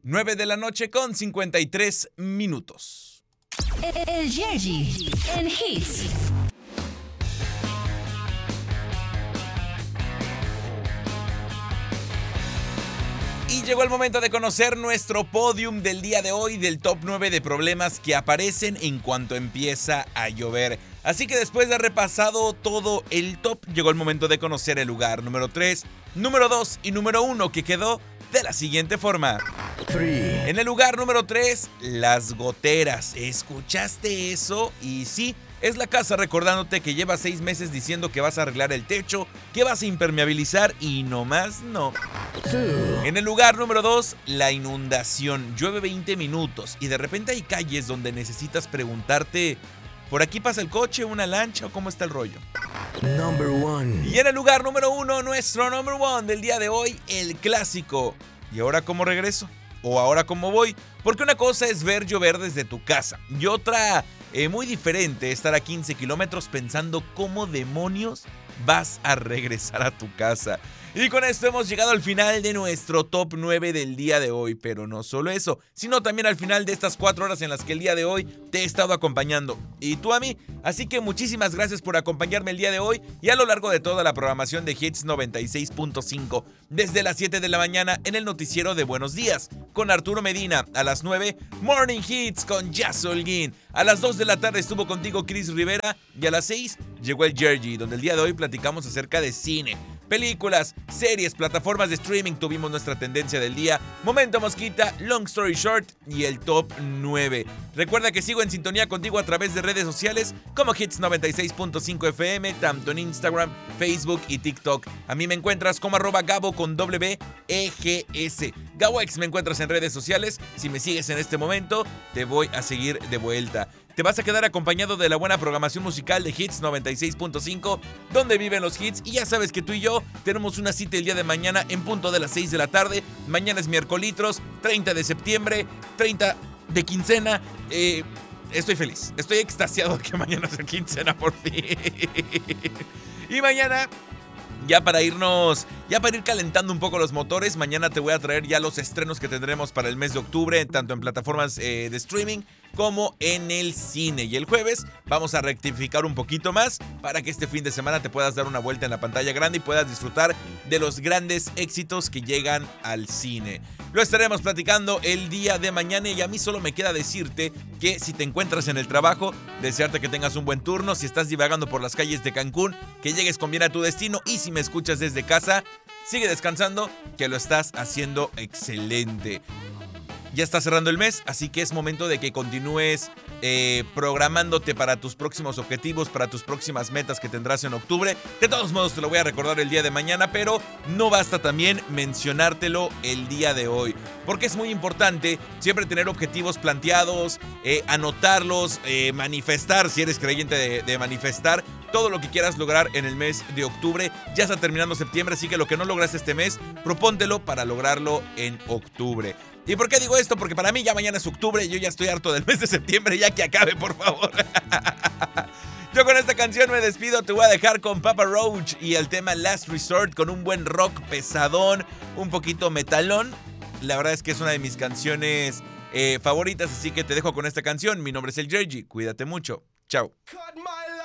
9 de la noche con 53 minutos. El Yerji en Hits. Y llegó el momento de conocer nuestro podium del día de hoy del top 9 de problemas que aparecen en cuanto empieza a llover. Así que después de haber repasado todo el top, llegó el momento de conocer el lugar número 3, número 2 y número 1 que quedó de la siguiente forma. En el lugar número 3, las goteras. ¿Escuchaste eso? Y sí, es la casa recordándote que lleva 6 meses diciendo que vas a arreglar el techo, que vas a impermeabilizar y nomás no. En el lugar número 2, la inundación. Llueve 20 minutos y de repente hay calles donde necesitas preguntarte, ¿por aquí pasa el coche, una lancha o cómo está el rollo? Number 1. Y en el lugar número 1, nuestro number 1 del día de hoy, el clásico. ¿Y ahora cómo regreso? ¿O ahora cómo voy? Porque una cosa es ver llover desde tu casa y otra, muy diferente, estar a 15 kilómetros pensando cómo demonios vas a regresar a tu casa. Y con esto hemos llegado al final de nuestro top 9 del día de hoy. Pero no solo eso, sino también al final de estas 4 horas en las que el día de hoy te he estado acompañando. Y tú a mí. Así que muchísimas gracias por acompañarme el día de hoy y a lo largo de toda la programación de Hits 96.5. Desde las 7 de la mañana en el noticiero de Buenos Días con Arturo Medina. A las 9, Morning Hits con Jazz Holguín. A las 2 de la tarde estuvo contigo Chris Rivera. Y a las 6 llegó el Yerji, donde el día de hoy platicamos acerca de cine, películas, series, plataformas de streaming. Tuvimos nuestra tendencia del día, Momento Mosquita, Long Story Short y el top 9. Recuerda que sigo en sintonía contigo a través de redes sociales como Hits 96.5 FM, tanto en Instagram, Facebook y TikTok. A mí me encuentras como @Gabo con WEGS. GaboX me encuentras en redes sociales. Si me sigues en este momento, te voy a seguir de vuelta. Te vas a quedar acompañado de la buena programación musical de Hits 96.5, donde viven los hits. Y ya sabes que tú y yo tenemos una cita el día de mañana en punto de las 6 de la tarde. Mañana es miércoles, 30 de septiembre, 30 de quincena. Estoy feliz, estoy extasiado de que mañana sea quincena por fin. Y mañana, ya para ir calentando un poco los motores, mañana te voy a traer ya los estrenos que tendremos para el mes de octubre, tanto en plataformas de streaming como en el cine. Y el jueves vamos a rectificar un poquito más para que este fin de semana te puedas dar una vuelta en la pantalla grande y puedas disfrutar de los grandes éxitos que llegan al cine. Lo estaremos platicando el día de mañana y a mí solo me queda decirte que si te encuentras en el trabajo, desearte que tengas un buen turno. Si estás divagando por las calles de Cancún, que llegues con bien a tu destino. Y si me escuchas desde casa, sigue descansando, que lo estás haciendo excelente. Ya está cerrando el mes, así que es momento de que continúes programándote para tus próximos objetivos, para tus próximas metas que tendrás en octubre. De todos modos te lo voy a recordar el día de mañana, pero no basta también mencionártelo el día de hoy, porque es muy importante siempre tener objetivos planteados, anotarlos, manifestar, si eres creyente de manifestar todo lo que quieras lograr en el mes de octubre. Ya está terminando septiembre, así que lo que no lograste este mes, propóntelo para lograrlo en octubre. ¿Y por qué digo esto? Porque para mí ya mañana es octubre y yo ya estoy harto del mes de septiembre, ya que acabe, por favor. Yo con esta canción me despido, te voy a dejar con Papa Roach y el tema Last Resort, con un buen rock pesadón, un poquito metalón. La verdad es que es una de mis canciones favoritas, así que te dejo con esta canción. Mi nombre es el Yerji, cuídate mucho, chao.